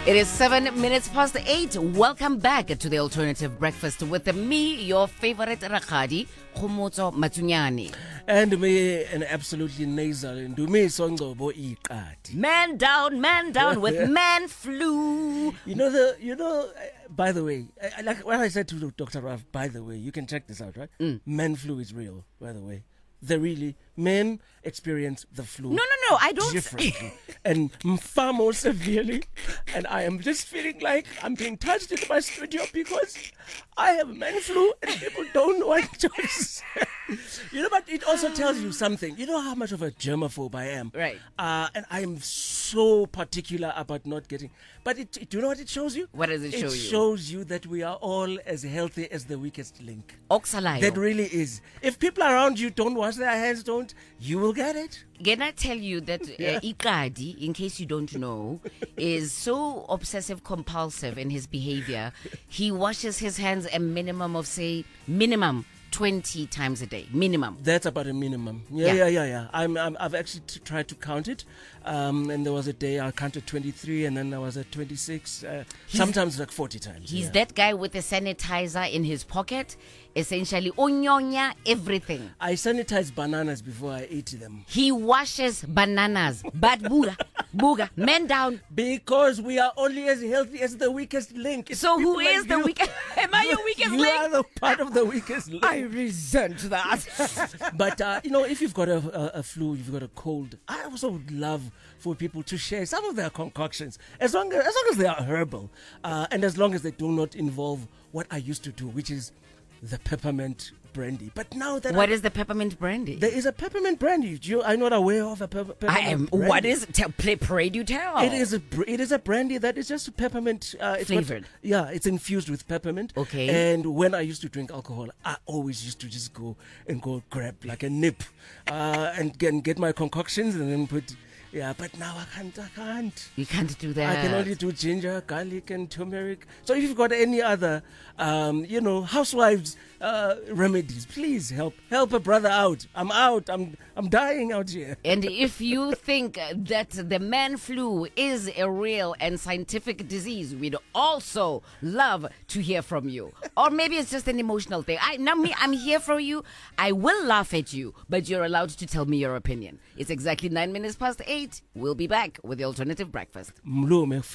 It is 7 minutes past 8. Welcome back to the Alternative Breakfast with me, your favorite Rakadi, Khomotso Matsunyane. And me, an absolutely nasal Ndumi Songbo Iqadi. Man down with man flu. By the way, like when I said to Dr. Raf, by the way, you can check this out, right? Man flu is real, by the way. Men experience the flu. No, I don't. Differently. And far more severely. And I am just feeling like I'm being touched in my studio because I have man flu and people don't know what to say. But it also tells you something. You know how much of a germaphobe I am. Right. And I am so particular about not getting. But do you know what it shows you? What does it show you? It shows you that we are all as healthy as the weakest link. Oxalayo. That really is. If people around you don't wash their hands, you will get it. Can I tell you that Iqadi, in case you don't know, is so obsessive compulsive in his behavior. He washes his hands a minimum of, say, 20 times a day, minimum. That's about a minimum. Yeah. I've actually tried to count it, and there was a day I counted 23, and then I was at 26. Sometimes like 40 times. He's that guy with a sanitizer in his pocket, essentially onyonya everything. I sanitize bananas before I eat them. He washes bananas, but booga, men down. Because we are only as healthy as the weakest link. So who is the weakest? Am I your weakest link? You are the part of the weakest link. I resent that. But, if you've got a flu, you've got a cold, I also would love for people to share some of their concoctions, as long as they are herbal, and as long as they do not involve what I used to do, which is the peppermint brandy. But now that what is the peppermint brandy? There is a peppermint brandy. I'm not aware of a peppermint brandy. What is it? Pray do tell. It is a brandy that is just peppermint flavored. It's infused with peppermint. Okay. And when I used to drink alcohol, I always used to just go grab like a nip, and get my concoctions and then put. Yeah, but now I can't. You can't do that. I can only do ginger, garlic, and turmeric. So if you've got any other, housewives remedies, please help a brother out. I'm out. I'm dying out here. And if you think that the man flu is a real and scientific disease, we'd also love to hear from you. Or maybe it's just an emotional thing. I'm here for you. I will laugh at you, but you're allowed to tell me your opinion. It's exactly 9 minutes past 8. We'll be back with the Alternative Breakfast.